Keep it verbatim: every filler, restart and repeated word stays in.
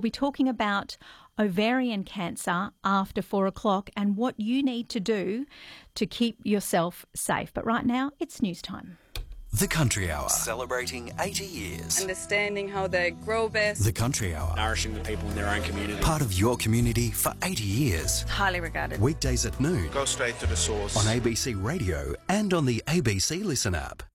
We'll be talking about ovarian cancer after four o'clock and what you need to do to keep yourself safe. But right now, it's news time. The Country Hour, celebrating eighty years. Understanding how they grow best. The Country Hour, nourishing the people in their own community. Part of your community for eighty years. Highly regarded. Weekdays at noon. Go straight to the source. On A B C Radio and on the A B C Listen app.